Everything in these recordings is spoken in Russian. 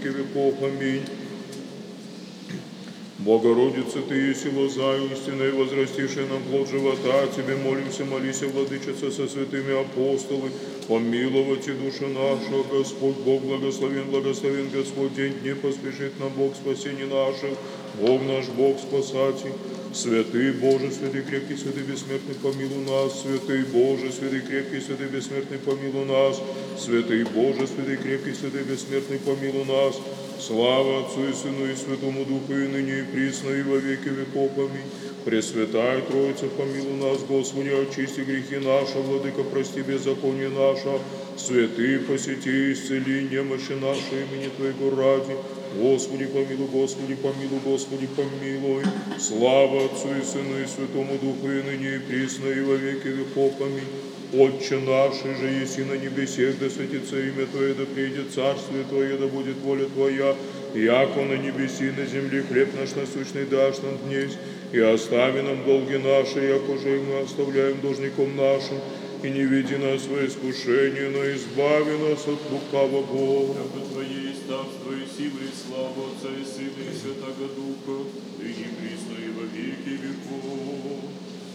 веки веков. Аминь. Богородица, Ты еси лоза истинная, возрастившая нам плод живота, Тебе молимся, молися, Владычица, со святыми апостолы, помиловать и душу нашу, Господь Бог благословен Господь, день не поспешит нам Бог спасение наше, Бог наш, Бог спасатель. Святый Боже, святый крепкий, святый бессмертный, помилуй нас. Святый Боже, святый крепкий, святый бессмертный, помилуй нас. Святый Боже, святый крепкий, святый бессмертный, помилуй нас. Слава Отцу и Сыну и Святому Духу, и ныне и присно, и во веки веков. Аминь. Пресвятая Троица, помилуй нас, Господи, очисти грехи наши, Владыка, прости беззаконие наше. Святые, посети, исцели немощи наши имени Твоего ради. Господи, помилуй, Господи, помилуй, Господи, помилуй. Слава Отцу и Сыну и Святому Духу, и ныне и присно, и во веки веков. Аминь. Отче наш, же еси на небесех, да светится имя Твое, да придет царствие Твое, да будет воля Твоя, яко на небеси, на земле хлеб наш насущный дашь нам днесь, и остави нам долги наши, яко же и мы оставляем должником нашим, и не веди нас во искушение, но избави нас от лукавого. Яко Твое есть царство и сила и слава Отца и Сына и Святаго Духа, ныне присно и во веки веков.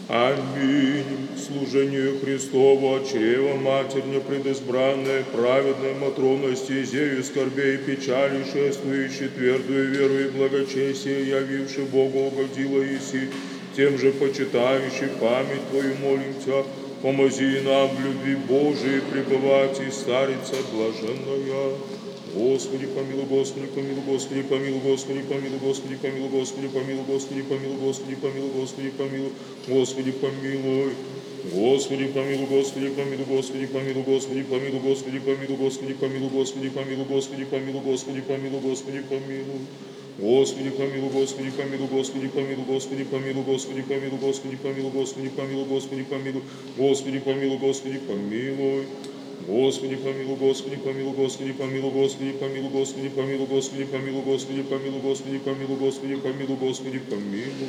Аминь. Служение Христово, чрево матерня предизбранное, праведная Матрона, стезею скорбей и печали, шествующий твердую веру и благочестие, явивший Богу угодила еси, тем же почитающий память Твою молимся, помози нам в любви Божией пребывать и старица блаженная. Господи, помилуй, Господи, помилуй, Господи, помилуй, Господи, помилуй, Господи, помилуй, Господи, помилуй, Господи, помилуй, Господи, помилуй, Господи, помилуй, Господи, помилуй. Господи, помилуй, Господи, помилуй, Господи, помилуй, Господи, помилуй, Господи, помилуй, Господи, помилуй, Господи, помилуй, Господи, помилуй, Господи, помилуй, Господи, помилуй. Господи, помилуй, Господи, помилуй, Господи, помилуй, Господи, помилуй, Господи, помилуй, Господи, помилуй, Господи, помилуй, Господи, помилуй, Господи, помилуй, Господи, помилуй. Господи, помилуй, Господи, помилуй, Господи, помилуй, Господи, помилуй, Господи, помилуй, Господи, помилуй, Господи, помилуй, Господи, помилуй, Господи, помилуй, Господи, помилуй.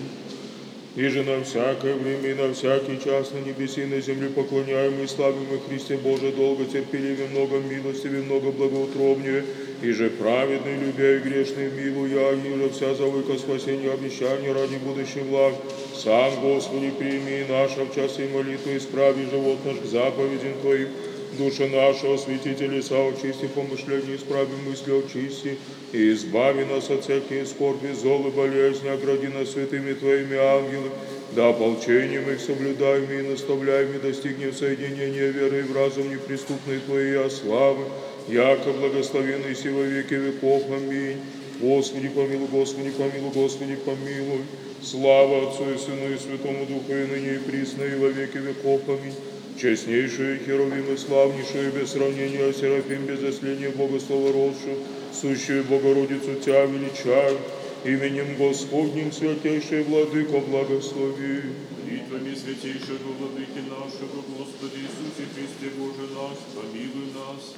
И же на всякое время и на всякий час на небеси и на земле поклоняем и славим и Христе Боже, долго терпеливее, много милостивее, много благоутробнее, и же праведный, любя и грешный, милуя, и же вся завыка спасения обещания ради будущей благ. Сам, Господи, прими наша в часы молитвы, исправи живот наш к заповедям Твоим. Душа нашего святителя соочисти, помышления исправи, мысли очисти, и избави нас от всякие скорби, зол и болезни, огради нас святыми Твоими ангелами, да ополчением их соблюдаем и наставляем, и достигнем соединения веры и в разум неприступной Твоей славы, яко благословенный си во веки веков. Аминь. Господи, помилуй, Господи, помилуй, Господи, помилуй. Слава Отцу и Сыну и Святому Духу, и ныне и присно, и во веки веков. Аминь. Честнейшие Херувим и славнейшие без сравнения Серафим, без осления Бога словородшую, сущую Богородицу Тя величаю, именем Господним святейший Владыко благослови. Молитвами святейшего Владыки нашего, Господи Иисусе Христе Боже наш, помилуй нас.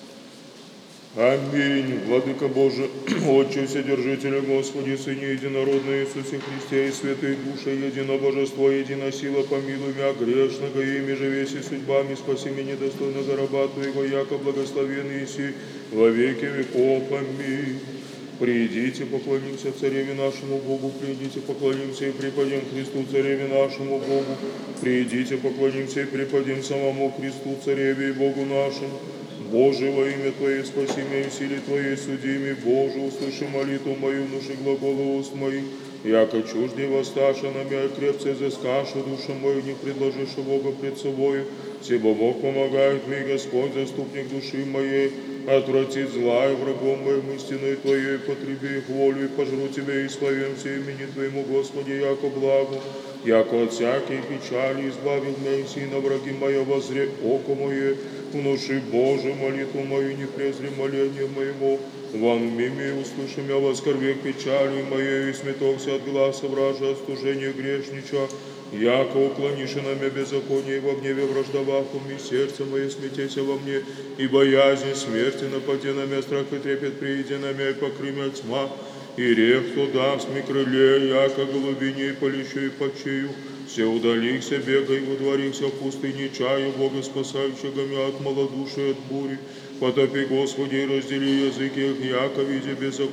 Аминь. Владыка Боже, Отче Вседержителя, Господи, Сыне Единородный Иисусе Христе и Святые Души, едино Божество, едино сила, помилуй мя грешного, ими же веси судьбами, спаси меня недостойного раба Твоего, яко благословенный Иси во веки веков. Аминь. Придите, поклонимся Цареве нашему Богу, придите, поклонимся и преподем Христу Цареве нашему Богу, придите, поклонимся и преподем самому Христу Цареве и Богу нашему. Боже, во имя Твое спаси меня, в силе Твоей суди меня, Боже, услыши молитву мою, внуши глаголы уст моих, яко чужде воссташа на меня, крепце изыскаша душу мою, не предложишь Бога пред собою, себо Бог помогает мне, Господь, заступник души моей, отвратит зла и врагом моим истиной Твоей, потреби их волю, и пожру Тебя, и славим все имени Твоему, Господи, яко благо, яко от всякой печали избавил меня, и на враги моя возре око мое, внуши, Боже, молитву мою, не презри моление моего, вон мими услыши мя воскорбек печалью моею, и сметокся от гласа вража, от стужения грешнича, яко уклониши на мя беззаконие, и во гневе враждовах уми, сердце мое смятеся во мне, и боязнь смерти нападе на мя, страх и трепет прииди на мя, и покры мя тьма, и рех туда с крыле, яко голубине, и полищу, и почию, все удалихся, бегай, удворихся в пустыне, чаю Бога спасающего мя от малодушия, от бури, потопи, Господи, и раздели языки их, яко видя беззаконие.